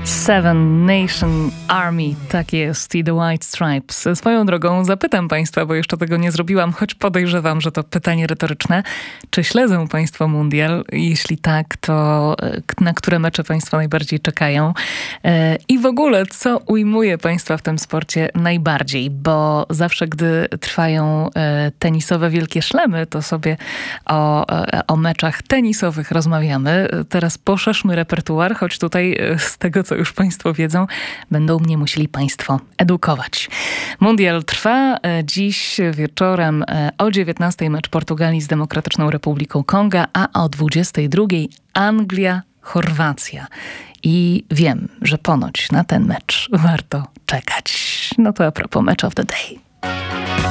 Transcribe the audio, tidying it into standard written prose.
Seven Nation Army, tak jest, i The White Stripes. Swoją drogą zapytam państwa, bo jeszcze tego nie zrobiłam, choć podejrzewam, że to pytanie retoryczne. Czy śledzą państwo mundial? Jeśli tak, to na które mecze państwo najbardziej czekają? I w ogóle, co ujmuje państwa w tym sporcie najbardziej? Bo zawsze, gdy trwają tenisowe wielkie szlemy, to sobie o meczach tenisowych rozmawiamy. Teraz poszerzmy repertuar, choć tutaj z tego, co już państwo wiedzą, będą mnie musieli państwo edukować. Mundial trwa. Dziś wieczorem o 19:00 mecz Portugalii z Demokratyczną Republiką Konga, a o 22:00 Anglia-Chorwacja. I wiem, że ponoć na ten mecz warto czekać. No to a propos Match of the Day.